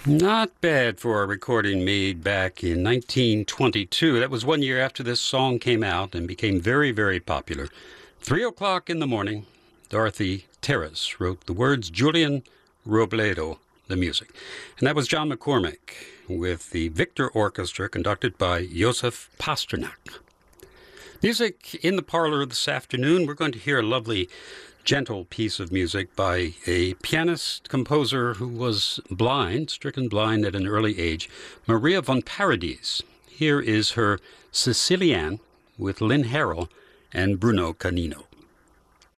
Not bad for a recording made back in 1922. That was 1 year after this song came out and became very, very popular. 3 o'clock in the morning, Dorothy Terrace wrote the words, Julian Robledo, the music. And that was John McCormick with the Victor Orchestra conducted by Joseph Pasternak. Music in the parlor this afternoon. We're going to hear a lovely gentle piece of music by a pianist composer who was blind, stricken blind at an early age, Maria von Paradis. Here is her Sicilienne with Lynn Harrell and Bruno Canino.